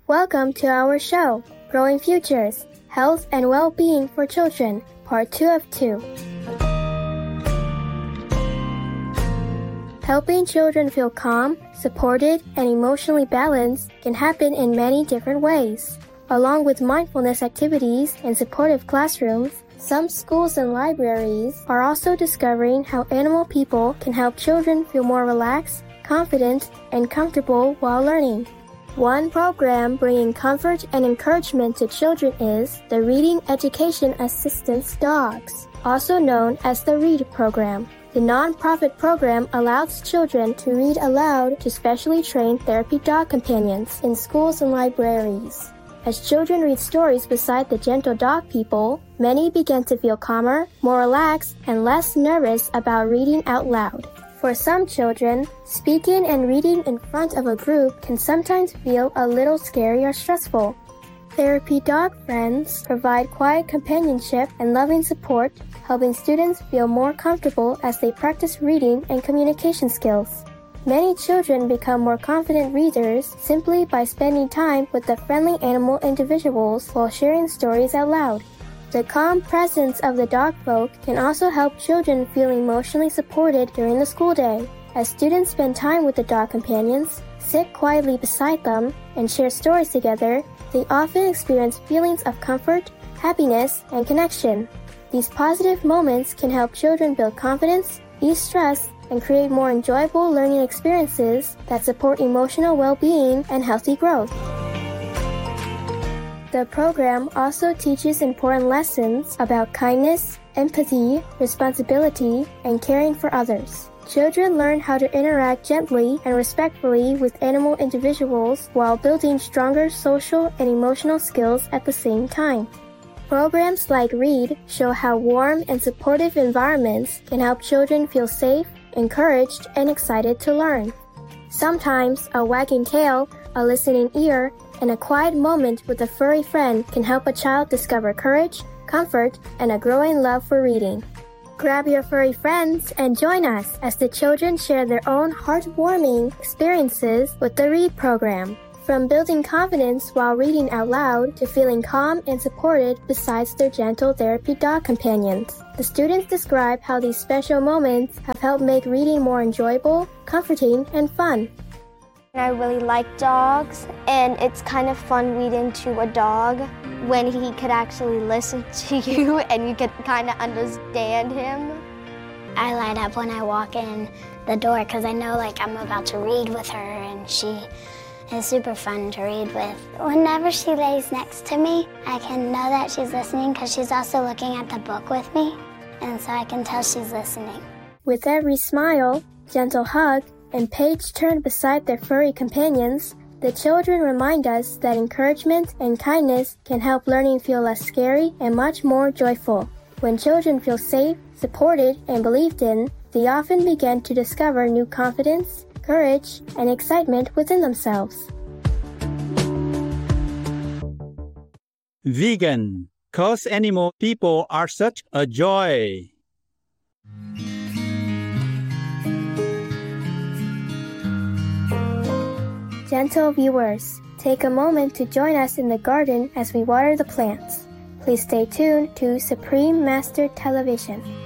Welcome to our show, Growing Futures, Health and Well-Being for Children, Part 2 of 2. Helping children feel calm, supported, and emotionally balanced can happen in many different ways. Along with mindfulness activities and supportive classrooms, some schools and libraries are also discovering how animal people can help children feel more relaxed, confident, and comfortable while learning. One program bringing comfort and encouragement to children is the Reading Education Assistance Dogs, also known as the READ program. The non-profit program allows children to read aloud to specially trained therapy dog companions in schools and libraries. As children read stories beside the gentle dog people, many begin to feel calmer, more relaxed, and less nervous about reading out loud. For some children, speaking and reading in front of a group can sometimes feel a little scary or stressful. Therapy dog friends provide quiet companionship and loving support, helping students feel more comfortable as they practice reading and communication skills. Many children become more confident readers simply by spending time with the friendly animal individuals while sharing stories out loud. The calm presence of the dog folk can also help children feel emotionally supported during the school day. As students spend time with the dog companions, sit quietly beside them, and share stories together, they often experience feelings of comfort, happiness, and connection. These positive moments can help children build confidence, ease stress, and create more enjoyable learning experiences that support emotional well-being and healthy growth. The program also teaches important lessons about kindness, empathy, responsibility, and caring for others. Children learn how to interact gently and respectfully with animal individuals while building stronger social and emotional skills at the same time. Programs like READ show how warm and supportive environments can help children feel safe, encouraged, and excited to learn. Sometimes a wagging tail, a listening ear, and a quiet moment with a furry friend can help a child discover courage, comfort, and a growing love for reading. Grab your furry friends and join us as the children share their own heartwarming experiences with the READ program. From building confidence while reading out loud to feeling calm and supported beside their gentle therapy dog companions. The students describe how these special moments have helped make reading more enjoyable, comforting, and fun. I really like dogs, and it's kind of fun reading to a dog when he could actually listen to you and you could kind of understand him. I light up when I walk in the door because I know I'm about to read with her, and she is super fun to read with. Whenever she lays next to me, I can know that she's listening because she's also looking at the book with me, and so I can tell she's listening. With every smile, gentle hug, and page turned beside their furry companions, the children remind us that encouragement and kindness can help learning feel less scary and much more joyful. When children feel safe, supported, and believed in, they often begin to discover new confidence, courage, and excitement within themselves. Vegan, 'cause animal people are such a joy. Gentle viewers, take a moment to join us in the garden as we water the plants. Please stay tuned to Supreme Master Television.